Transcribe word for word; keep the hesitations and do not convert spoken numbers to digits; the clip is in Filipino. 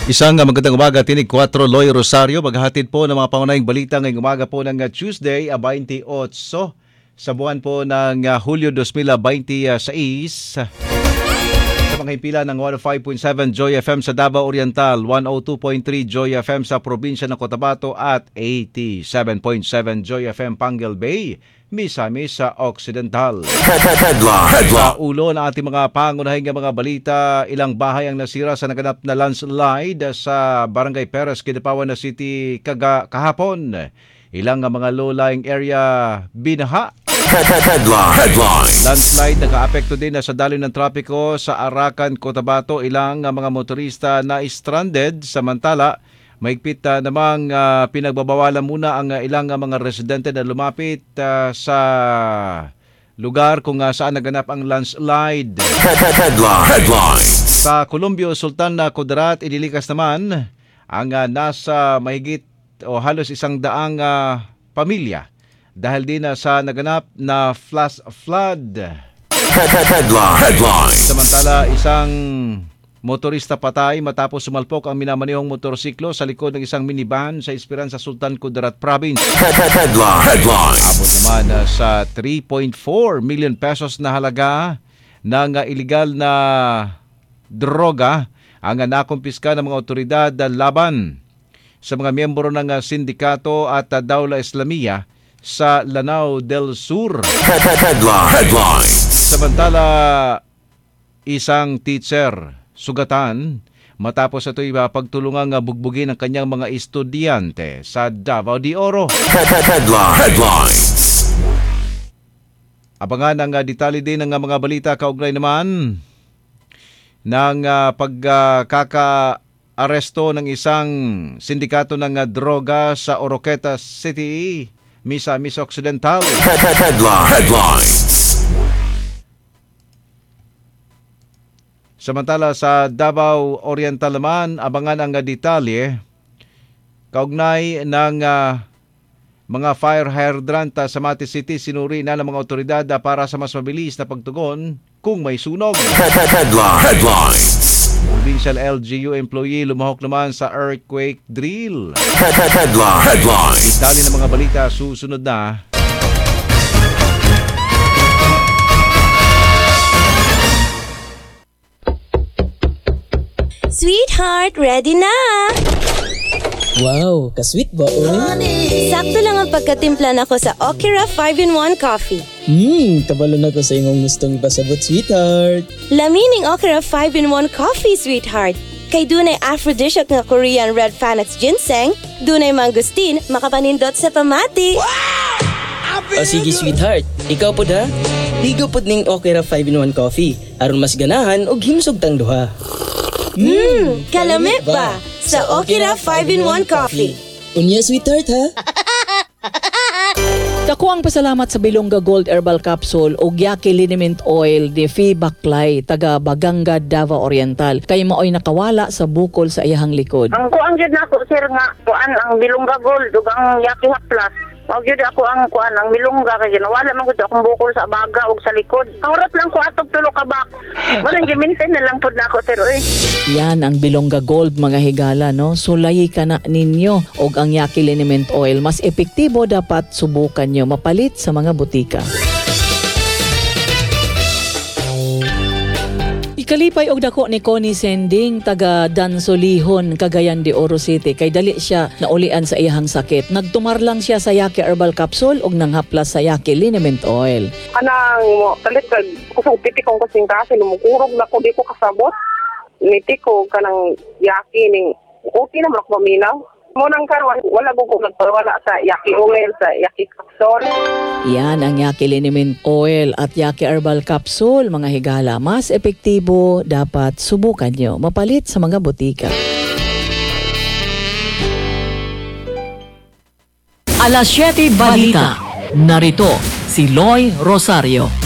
Isang uh, magandang umaga, tinig four Loy Rosario. Maghahatid po ng mga pangunahing balita ngayong umaga po ng uh, Tuesday, uh, twenty-eight sa buwan po ng uh, Hulyo twenty twenty-six. Sa mga hipila ng one oh five point seven Joy F M sa Davao Oriental, one oh two point three Joy F M sa probinsya ng Cotabato at eighty-seven point seven Joy F M Panguil Bay, Misamis sa Occidental. Headline. Sa ulo ng ating mga pangunahing mga balita, ilang bahay ang nasira sa naganap na landslide sa Barangay Perez, Kidapawan na City kaga, kahapon. Ilang mga low-lying area binaha. Headline. Headline. Landslide naka-apekto din na sa daloy ng trapiko sa Arakan, Cotabato. Ilang mga motorista na stranded, samantala mahigpit uh, namang uh, pinagbabawalan muna ang uh, ilang uh, mga residente na lumapit uh, sa lugar kung uh, saan naganap ang landslide. Headline. Headline. Sa Columbio, Sultan na Kudarat, inilikas naman ang uh, nasa mahigit o halos isang daang uh, pamilya dahil din uh, sa naganap na flash flood. Headline. Headline. Samantala, isang motorista patay matapos sumalpok ang minamanihong motorsiklo sa likod ng isang minivan sa Esperanza, Sultan Kudarat Province. Headline. Headline. Abot naman uh, sa three point four million pesos na halaga ng uh, illegal na droga ang uh, nakumpiska ng mga otoridad uh, laban sa mga miyembro ng uh, sindikato at uh, Dawla Islamiyya sa Lanao del Sur. Headline. Headline. Samantala, isang teacher sugatan matapos ito'y pagtulungang bugbugin ang kanyang mga estudyante sa Davao de Oro. Headline. Headline. Abangan ang uh, detalye din ng uh, mga balita kaugnay naman ng uh, pagkaka-aresto ng isang sindikato ng uh, droga sa Oroqueta City, Misamis Occidental. Headline. Headline. Samantala sa Davao Oriental naman, abangan ang uh, detalye kaugnay ng uh, mga fire hydrant uh, sa Mati City. Sinuri na ng mga otoridad uh, para sa mas mabilis na pagtugon kung may sunog. Headline. Headline. Provincial L G U employee lumahok naman sa earthquake drill. Headline. Headline. Detalye ng mga balita susunod na. Sweetheart, ready na! Wow, ka-sweet ba, oy? Sakto lang ang pagkatimpla nako sa Okira five in one coffee. Hmm, kabalo na ko sa imong gustong ipasabot, sweetheart. Lamining Okira five in one coffee, sweetheart. Kay dunay aphrodisiac nga Korean red Panax ginseng, dunay mangustin, makapanindot sa pamati. O sige, sweetheart. Ikaw po da? Higo po ning Okira five in one coffee. Aron mas ganahan og himsog tang duha. Mmm, kalami ba? Sa Okira five in one coffee. Unya, sweetheart, ha? Dako ang pasalamat sa Bilongga Gold Herbal Capsule o Yaki Liniment Oil ni Fee Baklay, taga Baganga, Davao Oriental. Kay maoy nakawala sa bukol sa iyahang likod. Ang kuang jud nako sir nga kuan ang Bilongga Gold ug ang Yaki Haplas. Mao gyud ako ang kuan ang milungga kay nawala man gud akong bukol sa baga ug sa likod. Kaurat lang ko atog tulo ka bak. Wala gi-maintain na lang pud nako sir oy. Yan ang Bilongga Gold, mga higala, no? Sulayi ka na ninyo og ang Yaki Liniment Oil. Mas epektibo, dapat subukan nyo mapalit sa mga butika. Ikalipay og dako ni Connie Sending, taga Dansolihon, Cagayan de Oro City, kay dali siya naulian sa iyahang sakit. Nagtumar lang siya sa Yaki Herbal Capsule og nanghaplas sa Yaki Liniment Oil. Anang mo kalit kag kusog piti kong kasing kasi lumukurog na ko di ko kasabot. Niti ko kanang Yaki ning okay na mak paminaw. Mo nang karon wala ko ko nagpawala sa Yaki oil, sa Yaki Capsule. Yan ang Yaki Liniment Oil at Yaki Herbal Capsule, mga higala. Mas epektibo, dapat subukan nyo mapalit sa mga butika. Alas siyete Balita. Narito si Loy Rosario.